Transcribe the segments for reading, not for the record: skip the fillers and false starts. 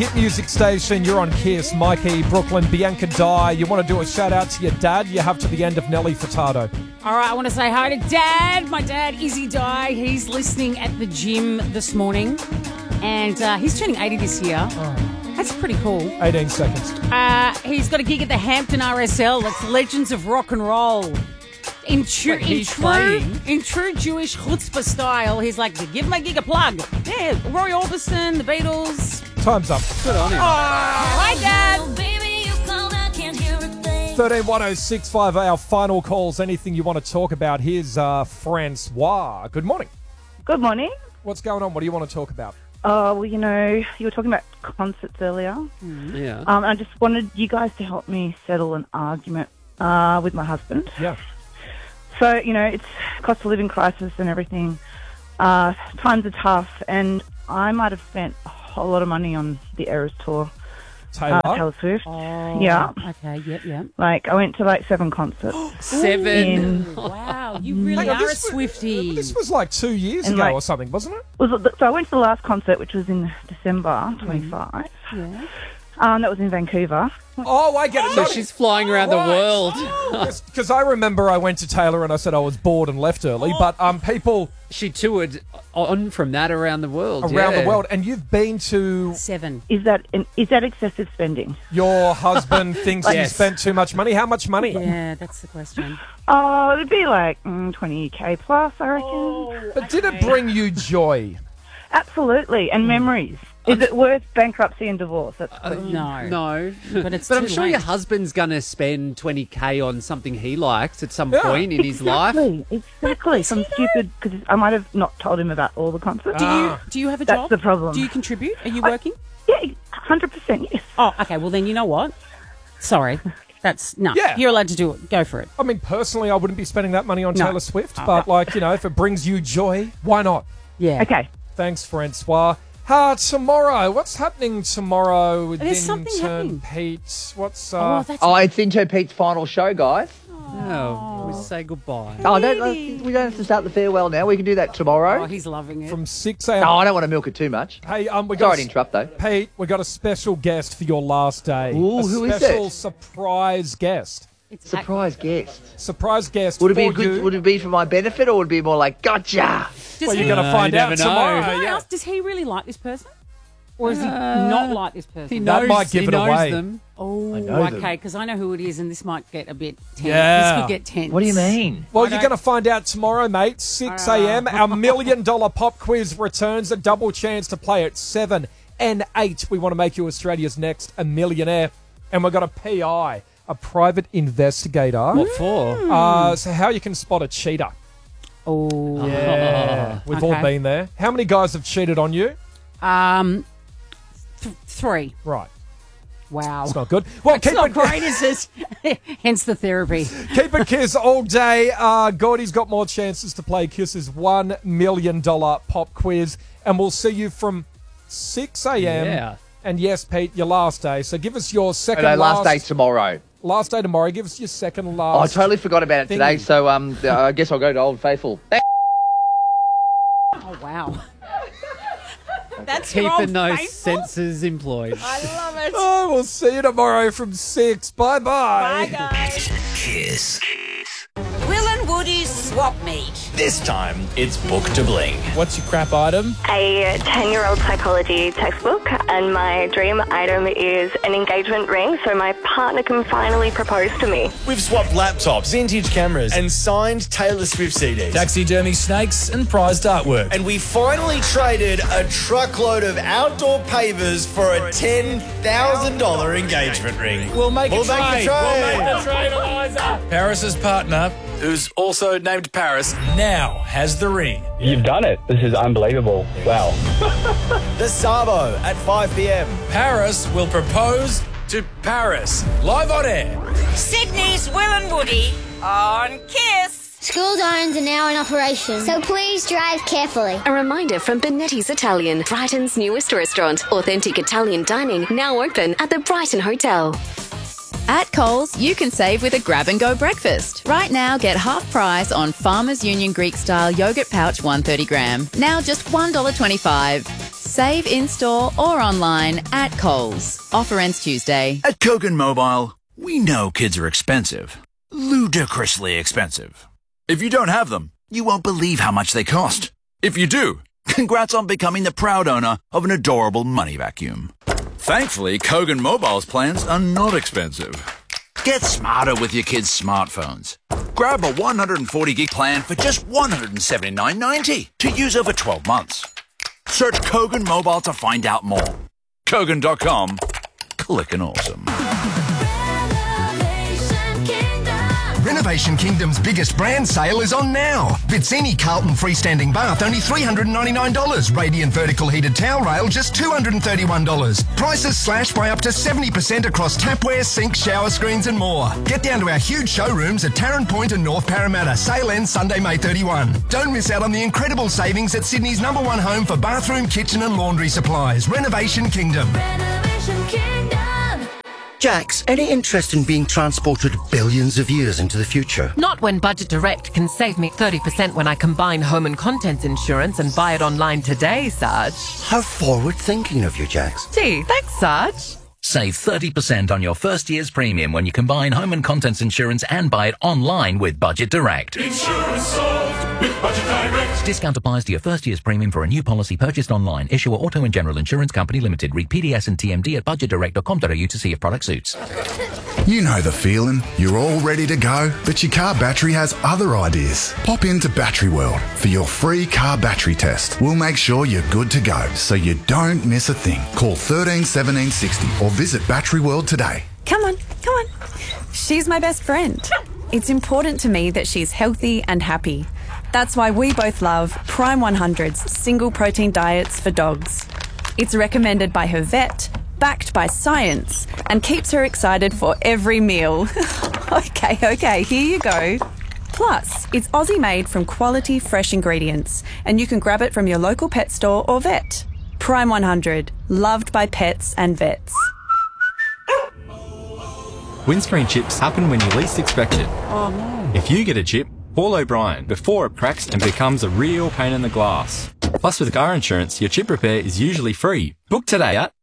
hit music station. You're on Kiss. Mikey, Brooklyn, Bianca Dye. You want to do a shout out to your dad? You have to the end of Nelly Furtado. All right, I want to say hi to Dad. My dad, Izzy Dye. He's listening at the gym this morning. And he's turning 80 this year. Oh. That's pretty cool. 18 seconds. He's got a gig at the Hampton RSL. That's Legends of Rock and Roll. In true Jewish chutzpah style, he's like, give my gig a plug. Yeah, Roy Orbison, the Beatles. Time's up. Good on him. Oh, hi, Dad. 131065, our final calls. Anything you want to talk about? Here's Francois. Good morning. Good morning. What's going on? What do you want to talk about? Well, you were talking about concerts earlier. Yeah. I just wanted you guys to help me settle an argument with my husband. Yeah. So, it's cost of living crisis and everything. Times are tough, and I might have spent a whole lot of money on the Eras tour. Taylor Swift. Oh, yeah. Okay, yep. Like, I went to 7 concerts. 7? Wow, you really are a Swiftie. This was like 2 years ago or something, wasn't it? So I went to the last concert, which was in December 25. Yeah. That was in Vancouver. Oh, I get it. So she's flying around the world. Because I remember I went to Taylor and I said I was bored and left early, but people... She toured on from that around the world. Around the world. And you've been to... 7. Is that excessive spending? Your husband thinks you spent too much money. How much money? Yeah, that's the question. Oh, it'd be like 20k plus, I reckon. But did it bring you joy? Absolutely, and memories. Is it worth bankruptcy and divorce? That's No. But I'm sure your husband's going to spend 20k on something he likes at some point in his life. Exactly. Some stupid, because I might have not told him about all the concerts. Do you have a job? That's the problem. Do you contribute? Are you working? Yeah, 100%, yes. Oh, okay. Well, then you know what? Sorry. Yeah. You're allowed to do it. Go for it. I mean, personally, I wouldn't be spending that money on Taylor Swift, but if it brings you joy, why not? Yeah. Okay. Thanks, Francois. Tomorrow, what's happening tomorrow with There's something happening. Pete? What's it's Intern Pete's final show, guys. Oh, we say goodbye. We don't have to start the farewell now. We can do that tomorrow. Oh, he's loving it. from 6 a.m. No, I don't want to milk it too much. Hey, we Sorry to interrupt, though. Pete, we got a special guest for your last day. Ooh, who is special it? surprise guest. Surprise guest. Surprise guest. Would it be for Would it be for my benefit, or would it be more like gotcha? Well, you're going to find out tomorrow. Can I ask, does he really like this person? Or does he not like this person? He knows, might give it away. them. Oh, know them. okay, because I know who it is, and this might get a bit tense. Yeah. This could get tense. What do you mean? Well, you're going to find out tomorrow, mate. 6 a.m. Our $1 million pop quiz returns. A double chance to play at 7 and 8. We want to make you Australia's next a millionaire. And we've got a PI, a private investigator. What for? So how you can spot a cheater. Oh. Yeah. We've all been there. How many guys have cheated on you? 3. Right. Wow. It's not good. Well, It's not great, is it? Hence the therapy. Keep it Kiss all day. Gordy's got more chances to play Kiss's $1 million pop quiz. And we'll see you from 6 a.m. Yeah. And yes, Pete, your last day. So give us your second Last day tomorrow. Last day tomorrow. Give us your second I last. totally forgot about it today, so I guess I'll go to Old Faithful. Oh, wow. That's your Keeping Old those Faithful? senses employed. I love it. Oh, we'll see you tomorrow from 6. Bye-bye. Bye, guys. Kiss. Will and Woody's swap meet. This time, it's Book to Bling. What's your crap item? A 10-year-old psychology textbook, and my dream item is an engagement ring so my partner can finally propose to me. We've swapped laptops, vintage cameras, and signed Taylor Swift CDs. Taxidermy snakes and prized artwork. And we finally traded a truckload of outdoor pavers for a $10,000 engagement ring. We'll make a trade. Eliza. Paris's partner, who's also named Paris, now has the ring. You've done it. This is unbelievable. Wow. The Sabo at 5 p.m. Paris will propose to Paris. Live on air. Sydney's Will and Woody on Kiss. School zones are now in operation, so please drive carefully. A reminder from Benetti's Italian, Brighton's newest restaurant. Authentic Italian dining now open at the Brighton Hotel. At Coles, you can save with a grab-and-go breakfast. Right now, get half price on Farmers Union Greek-style yogurt pouch 130 gram. Now just $1.25. Save in-store or online at Coles. Offer ends Tuesday. At Kogan Mobile, we know kids are expensive. Ludicrously expensive. If you don't have them, you won't believe how much they cost. If you do, congrats on becoming the proud owner of an adorable money vacuum. Thankfully, Kogan Mobile's plans are not expensive. Get smarter with your kids' smartphones. Grab a 140 gig plan for just $179.90 to use over 12 months. Search Kogan Mobile to find out more. Kogan.com. Clickin' awesome. Renovation Kingdom's biggest brand sale is on now. Vizzini Carlton freestanding bath, only $399. Radiant vertical heated towel rail, just $231. Prices slashed by up to 70% across tapware, sinks, shower screens and more. Get down to our huge showrooms at Tarrant Point and North Parramatta. Sale ends Sunday, May 31. Don't miss out on the incredible savings at Sydney's #1 home for bathroom, kitchen and laundry supplies. Renovation Kingdom. Renovation Kingdom. Jax, any interest in being transported billions of years into the future? Not when Budget Direct can save me 30% when I combine home and contents insurance and buy it online today, Sarge. How forward-thinking of you, Jax. Gee, thanks, Sarge. Save 30% on your first year's premium when you combine home and contents insurance and buy it online with Budget Direct. Insurance solved with Budget Direct. Discount applies to your first year's premium for a new policy purchased online. Issuer Auto and General Insurance Company Limited. Read PDS and TMD at budgetdirect.com.au to see if product suits. You know the feeling. You're all ready to go, but your car battery has other ideas. Pop into Battery World for your free car battery test. We'll make sure you're good to go, so you don't miss a thing. Call 13 17 60 or visit Battery World today. Come on. She's my best friend. It's important to me that she's healthy and happy. That's why we both love Prime 100's single protein diets for dogs. It's recommended by her vet, backed by science, and keeps her excited for every meal. Okay, here you go. Plus, it's Aussie made from quality fresh ingredients, and you can grab it from your local pet store or vet. Prime 100, loved by pets and vets. Windscreen chips happen when you least expect it. Oh no. If you get a chip, call O'Brien before it cracks and becomes a real pain in the glass. Plus, with car insurance, your chip repair is usually free. Book today at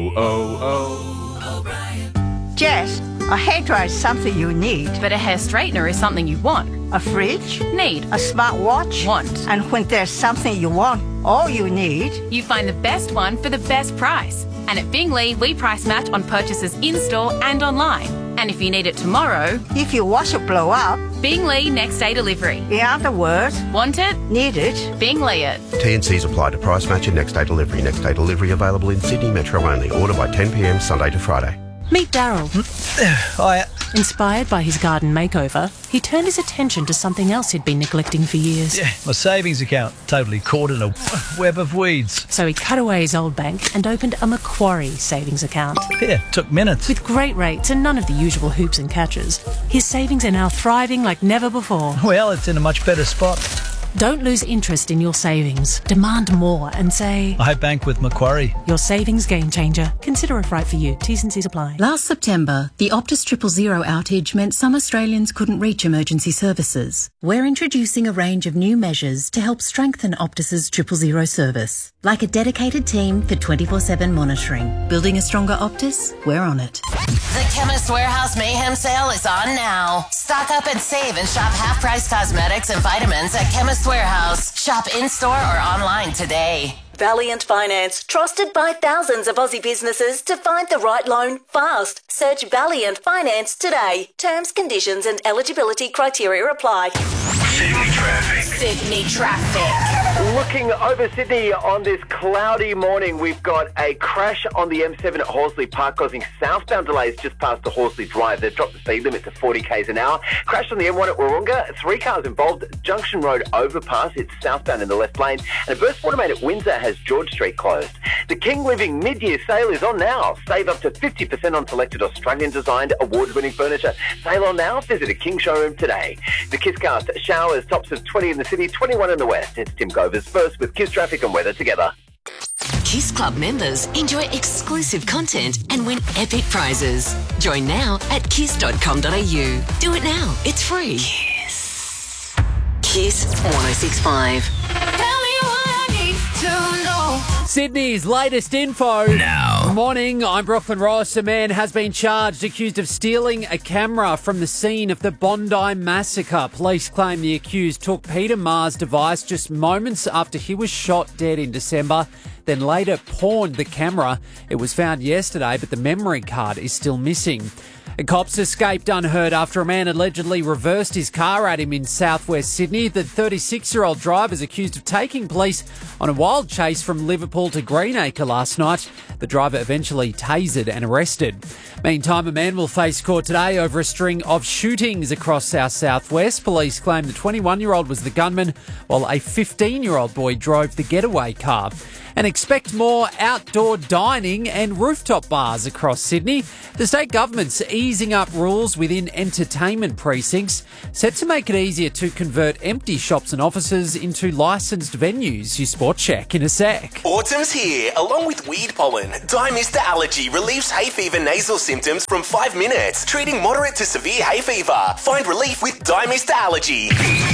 Jess, a hairdryer is something you need. But a hair straightener is something you want. A fridge? Need. A smartwatch? Want. And when there's something you want, all you need... You find the best one for the best price. And at Bingley, we price match on purchases in-store and online. And if you need it tomorrow... If your washer blow up... Bingley next day delivery. In other words... Want it? Need it? Bingley it. T&Cs apply to price match and next day delivery. Next day delivery available in Sydney Metro only. Order by 10 p.m. Sunday to Friday. Meet Daryl. Hiya. Inspired by his garden makeover, he turned his attention to something else he'd been neglecting for years. Yeah, my savings account, totally caught in a web of weeds. So he cut away his old bank and opened a Macquarie savings account. Yeah, took minutes. With great rates and none of the usual hoops and catches, his savings are now thriving like never before. Well, it's in a much better spot. Don't lose interest in your savings. Demand more and say... I bank with Macquarie. Your savings game changer. Consider if right for you. T's and C's apply. Last September, the Optus 000 outage meant some Australians couldn't reach emergency services. We're introducing a range of new measures to help strengthen Optus's 000 service. Like a dedicated team for 24/7 monitoring. Building a stronger Optus? We're on it. The Chemist Warehouse Mayhem Sale is on now. Stock up and save and shop half-price cosmetics and vitamins at Chemist Warehouse. Shop in-store or online today. Valiant Finance, trusted by thousands of Aussie businesses to find the right loan fast. Search Valiant Finance today. Terms, conditions and eligibility criteria apply. Sydney traffic. Looking over Sydney on this cloudy morning, we've got a crash on the M7 at Horsley Park causing southbound delays just past the Horsley Drive. They've dropped the speed limit to 40 k's an hour. Crash on the M1 at Wahroonga. 3 cars involved. Junction Road overpass. It's southbound in the left lane. And a burst water main at Windsor has George Street closed. The King Living mid-year sale is on now. Save up to 50% on selected Australian-designed award-winning furniture. Sale on now. Visit a King showroom today. The Kisscast showers, tops of 20 in the city, 21 in the west. It's Tim Govers first with Kiss Traffic and weather together. Kiss Club members enjoy exclusive content and win epic prizes. Join now at kiss.com.au. Do it now. It's free. Kiss 106.5. Tell me what I need to know. Sydney's latest info. Now. Morning, I'm Brooklyn Ross. A man has been charged accused of stealing a camera from the scene of the Bondi massacre. Police claim the accused took Peter Maher's device just moments after he was shot dead in December, then later pawned the camera. It was found yesterday, but the memory card is still missing. Cops escaped unhurt after a man allegedly reversed his car at him in southwest Sydney. The 36-year-old driver is accused of taking police on a wild chase from Liverpool to Greenacre last night. The driver eventually tasered and arrested. Meantime, a man will face court today over a string of shootings across our southwest. Police claim the 21-year-old was the gunman, while a 15-year-old boy drove the getaway car. And expect more outdoor dining and rooftop bars across Sydney. The state government's easing up rules within entertainment precincts, set to make it easier to convert empty shops and offices into licensed venues. Your Sport Check in a sec. Autumn's here. Along with weed pollen, Dimista Allergy relieves hay fever nasal symptoms from 5 minutes, treating moderate to severe hay fever. Find relief with Dimista Allergy.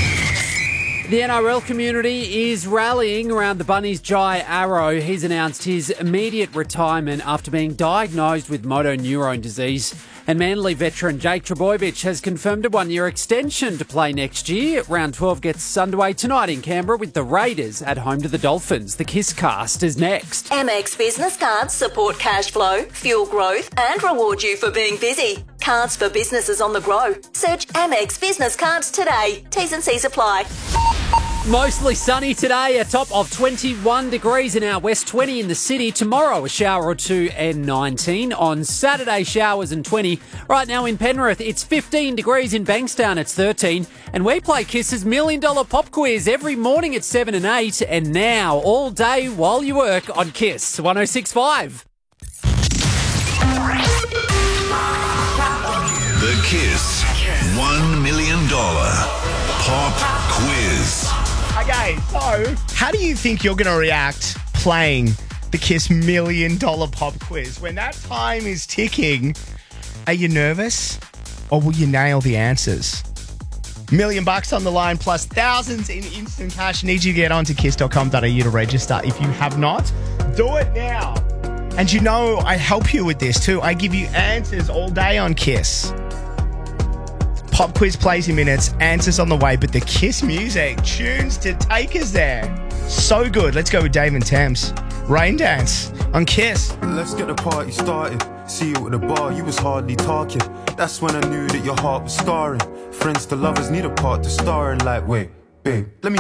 The NRL community is rallying around the Bunnies' Jai Arrow. He's announced his immediate retirement after being diagnosed with motor neurone disease. And Manly veteran Jake Trbojevic has confirmed a one-year extension to play next year. Round 12 gets underway tonight in Canberra with the Raiders at home to the Dolphins. The Kiss Cast is next. Amex Business Cards support cash flow, fuel growth and reward you for being busy. Cards for businesses on the grow. Search Amex Business Cards today. T's and C's apply. Mostly sunny today, a top of 21 degrees in our west, 20 in the city. Tomorrow, a shower or two and 19. On Saturday, showers and 20. Right now in Penrith, it's 15 degrees. In Bankstown, it's 13. And we play Kiss's $1 Million Pop Quiz every morning at 7 and 8. And now, all day while you work on Kiss 106.5. The Kiss $1 Million Pop Quiz. Okay, so how do you think you're going to react playing the Kiss $1 Million Pop Quiz? When that time is ticking, are you nervous or will you nail the answers? $1 million on the line plus thousands in instant cash. Need you to get onto kiss.com.au to register. If you have not, do it now. And you know I help you with this too. I give you answers all day on Kiss. Pop quiz plays in minutes, answers on the way, but the Kiss music, tunes to take us there. So good. Let's go with Dave and Thames. Rain Dance on Kiss. Let's get the party started. See you at the bar, you was hardly talking. That's when I knew that your heart was scarring. Friends to lovers need a part to star in. Like, wait, babe, let me